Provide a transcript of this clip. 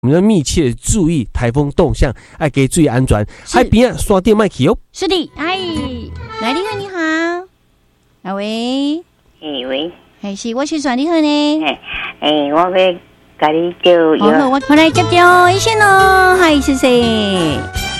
我们要密切注意台风动向，要给注意安全。海边啊，山顶卖去哦。 是的，哎，来，你好，你好，哪位？ 喂， 还是我是算你好呢？ 我要甲你叫。 好，我来接掉一线咯，嗨，谢谢。